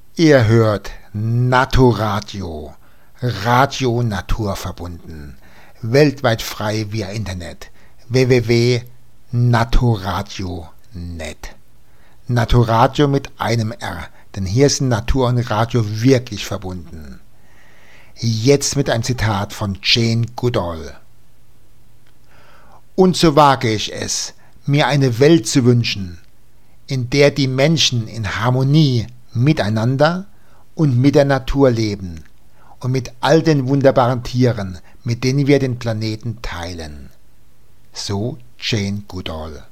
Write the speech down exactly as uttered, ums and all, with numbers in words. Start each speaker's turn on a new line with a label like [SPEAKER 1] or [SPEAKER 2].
[SPEAKER 1] Ihr hört Naturadio, Radio naturverbunden, weltweit frei via Internet, w w w punkt naturadio punkt net. Naturadio mit einem R, denn hier sind Natur und Radio wirklich verbunden. Jetzt mit einem Zitat von Jane Goodall. Und so wage ich es, mir eine Welt zu wünschen, in der die Menschen in Harmonie miteinander und mit der Natur leben und mit all den wunderbaren Tieren, mit denen wir den Planeten teilen. So Jane Goodall.